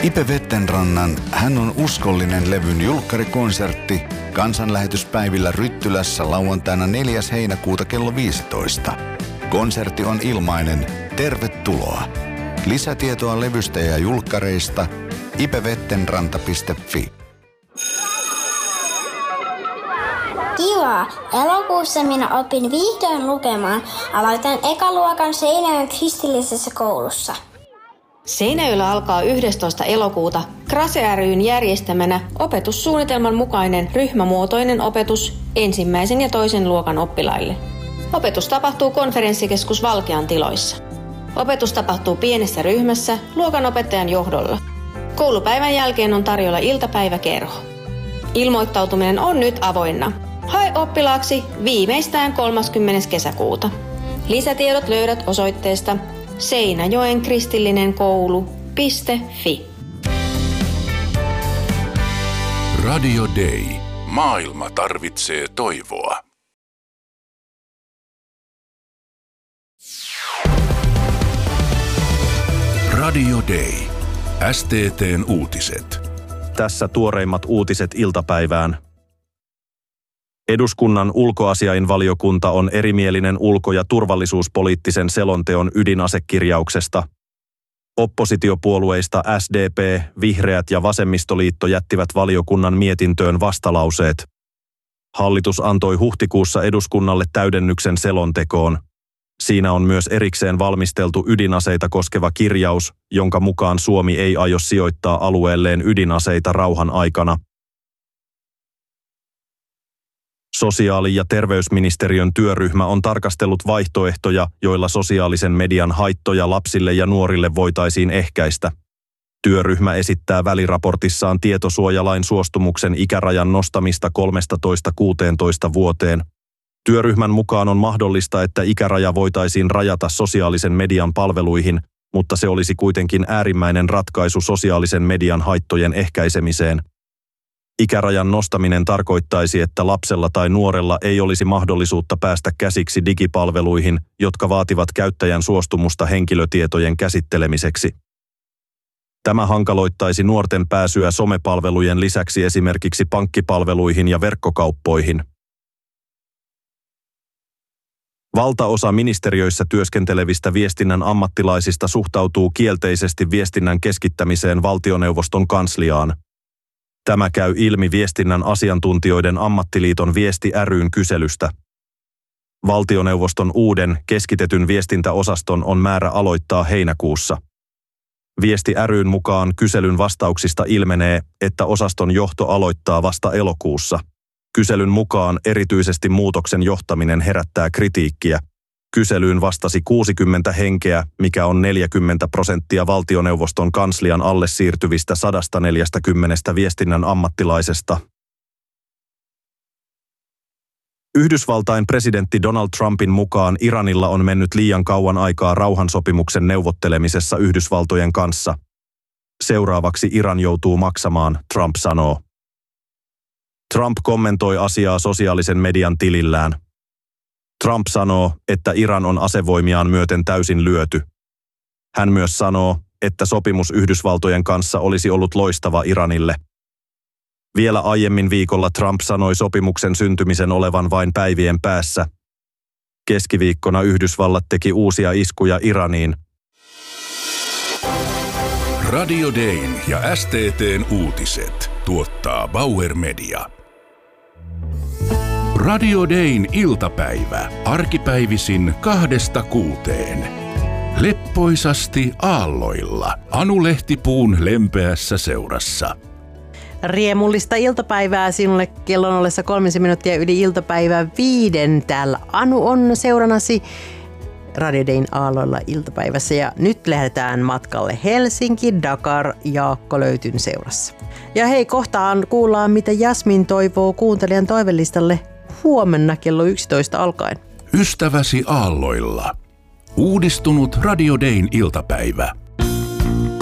Ipe Vettenrannan Hän on uskollinen levyn julkkarikonsertti kansanlähetyspäivillä Ryttylässä lauantaina 4. heinäkuuta kello 15. Konsertti on ilmainen. Tervetuloa. Lisätietoa levystä ja julkkareista ipevettenranta.fi. Kiva! Elokuussa minä opin vihdoin lukemaan. Aloitan ekaluokan Seinäjoen kristillisessä koulussa. Seinäjoella alkaa 11. elokuuta Krase ry:n järjestämänä opetussuunnitelman mukainen ryhmämuotoinen opetus 1. ja 2. luokan oppilaille. Opetus tapahtuu konferenssikeskus Valkean tiloissa. Opetus tapahtuu pienessä ryhmässä luokanopettajan johdolla. Koulupäivän jälkeen on tarjolla iltapäiväkerho. Ilmoittautuminen on nyt avoinna. Hae oppilaaksi viimeistään 30. kesäkuuta. Lisätiedot löydät osoitteesta Seinäjoen kristillinen koulu.fi. Radio Day. Maailma tarvitsee toivoa. Radio Day. STT:n uutiset. Tässä tuoreimmat uutiset iltapäivään. Eduskunnan ulkoasiainvaliokunta on erimielinen ulko- ja turvallisuuspoliittisen selonteon ydinasekirjauksesta. Oppositiopuolueista SDP, Vihreät ja Vasemmistoliitto jättivät valiokunnan mietintöön vastalauseet. Hallitus antoi huhtikuussa eduskunnalle täydennyksen selontekoon. Siinä on myös erikseen valmisteltu ydinaseita koskeva kirjaus, jonka mukaan Suomi ei aio sijoittaa alueelleen ydinaseita rauhan aikana. Sosiaali- ja terveysministeriön työryhmä on tarkastellut vaihtoehtoja, joilla sosiaalisen median haittoja lapsille ja nuorille voitaisiin ehkäistä. Työryhmä esittää väliraportissaan tietosuojalain suostumuksen ikärajan nostamista 13–16 vuoteen. Työryhmän mukaan on mahdollista, että ikäraja voitaisiin rajata sosiaalisen median palveluihin, mutta se olisi kuitenkin äärimmäinen ratkaisu sosiaalisen median haittojen ehkäisemiseen. Ikärajan nostaminen tarkoittaisi, että lapsella tai nuorella ei olisi mahdollisuutta päästä käsiksi digipalveluihin, jotka vaativat käyttäjän suostumusta henkilötietojen käsittelemiseksi. Tämä hankaloittaisi nuorten pääsyä somepalvelujen lisäksi esimerkiksi pankkipalveluihin ja verkkokauppoihin. Valtaosa ministeriöissä työskentelevistä viestinnän ammattilaisista suhtautuu kielteisesti viestinnän keskittämiseen valtioneuvoston kansliaan. Tämä käy ilmi viestinnän asiantuntijoiden ammattiliiton Viesti ry:n kyselystä. Valtioneuvoston uuden keskitetyn viestintäosaston on määrä aloittaa heinäkuussa. Viesti ry:n mukaan kyselyn vastauksista ilmenee, että osaston johto aloittaa vasta elokuussa. Kyselyn mukaan erityisesti muutoksen johtaminen herättää kritiikkiä. Kyselyyn vastasi 60 henkeä, mikä on 40% valtioneuvoston kanslian alle siirtyvistä 140 viestinnän ammattilaisesta. Yhdysvaltain presidentti Donald Trumpin mukaan Iranilla on mennyt liian kauan aikaa rauhansopimuksen neuvottelemisessa Yhdysvaltojen kanssa. Seuraavaksi Iran joutuu maksamaan, Trump sanoo. Trump kommentoi asiaa sosiaalisen median tilillään. Trump sanoo, että Iran on asevoimiaan myöten täysin lyöty. Hän myös sanoo, että sopimus Yhdysvaltojen kanssa olisi ollut loistava Iranille. Vielä aiemmin viikolla Trump sanoi sopimuksen syntymisen olevan vain päivien päässä. Keskiviikkona Yhdysvallat teki uusia iskuja Iraniin. Radio Dayn ja STT:n uutiset tuottaa Bauer Media. Radio Dayn iltapäivä, arkipäivisin 2–6. Leppoisasti aalloilla, Anu Lehtipuun lempeässä seurassa. Riemullista iltapäivää sinulle, kello on ollessa 3 minuuttia yli iltapäivää 5. Täällä Anu on seurannasi Radio Dayn aalloilla iltapäivässä ja nyt lähdetään matkalle Helsinki, Dakar, Jaakko Löytyn seurassa. Ja hei, kohtaan kuullaan mitä Jasmin toivoo kuuntelijan toivelistalle huomenna kello 11 alkaen. Ystäväsi aalloilla. Uudistunut Radio Dayn iltapäivä.